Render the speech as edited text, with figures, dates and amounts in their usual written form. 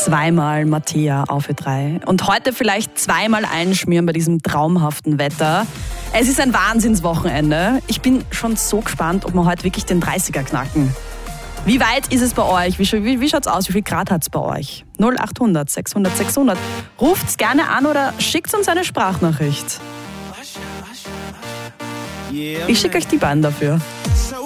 zweimal Mattea auf Ö3 und heute vielleicht zweimal einschmieren bei diesem traumhaften Wetter. Es ist ein Wahnsinnswochenende. Ich bin schon so gespannt, ob wir heute wirklich den 30er knacken. Wie weit ist es bei euch? Wie schaut's aus? Wie viel Grad hat's bei euch? 0800 600 600. Ruft's gerne an oder schickt uns eine Sprachnachricht. Ich schicke euch die beiden dafür.